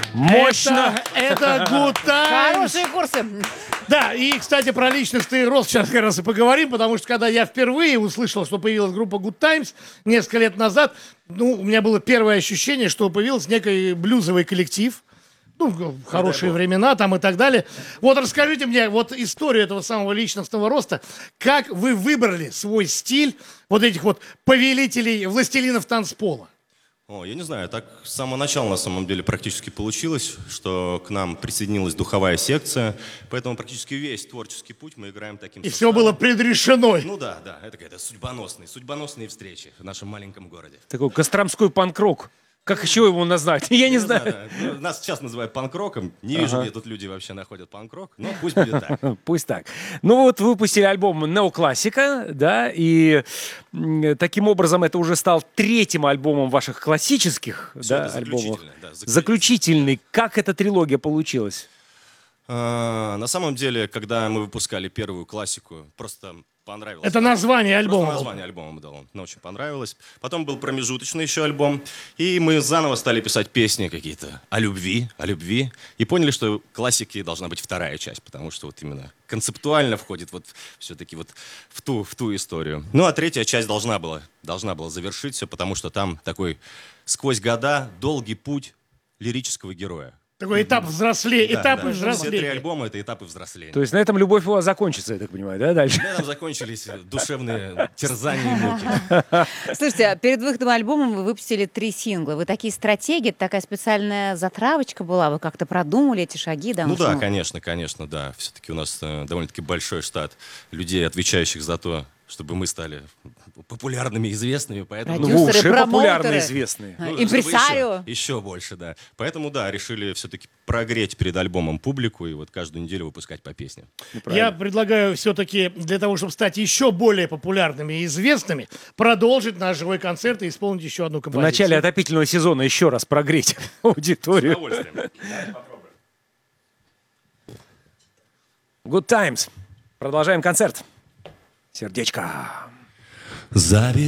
Мощно. Это Good Times. Хорошие курсы. Да, и, кстати, про личностный рост сейчас как раз и поговорим, потому что когда я впервые услышал, что появилась группа Good Times несколько лет назад, у меня было первое ощущение, что появился некий блюзовый коллектив, в хорошие времена там и так далее. Вот расскажите мне вот историю этого самого личностного роста. Как вы выбрали свой стиль вот этих вот повелителей, властелинов танцпола? Я не знаю, так с самого начала на самом деле практически получилось, что к нам присоединилась духовая секция, поэтому практически весь творческий путь мы играем таким И все было предрешено. Ну да, это какая-то судьбоносные встречи в нашем маленьком городе. Такой костромской панк-рок. Как еще его назвать? Я не знаю. Да. Нас сейчас называют панк-роком. Не вижу, где тут люди вообще находят панк-рок, но пусть будет так. Пусть так. Ну вот выпустили альбом «Неоклассика», да, и таким образом это уже стал третьим альбомом ваших классических, да, альбомов. Заключительный. Как эта трилогия получилась? На самом деле, когда мы выпускали первую классику, просто понравилось. Это название альбома. Просто название альбома дало. Нам очень понравилось. Потом был промежуточный еще альбом. И мы заново стали писать песни какие-то о любви. И поняли, что классики должна быть вторая часть, потому что вот именно концептуально входит вот все-таки вот в ту историю. Ну, а третья часть должна была завершить все, потому что там такой сквозь года долгий путь лирического героя. Такой этап взросления, этапы Все взросления. 3 альбома — это этапы взросления. То есть на этом любовь у вас закончится, я так понимаю, да, дальше? На этом закончились душевные терзания и муки. Слушайте, перед выходом альбома вы выпустили 3 сингла. Вы такие стратегии, такая специальная затравочка была? Вы как-то продумали эти шаги? Да, Да, конечно, да. Все-таки у нас довольно-таки большой штат людей, отвечающих за то, чтобы мы стали популярными и известными. Поэтому, Продюсеры, уже промоутеры, популярные, известные. импресарио. Еще больше, да. Поэтому, да, решили все-таки прогреть перед альбомом публику и вот каждую неделю выпускать по песне. Я предлагаю все-таки для того, чтобы стать еще более популярными и известными, продолжить наш живой концерт и исполнить еще одну В композицию. начале отопительного сезона еще раз прогреть аудиторию. С удовольствием. Good Times. Продолжаем концерт. Сердечко. Забери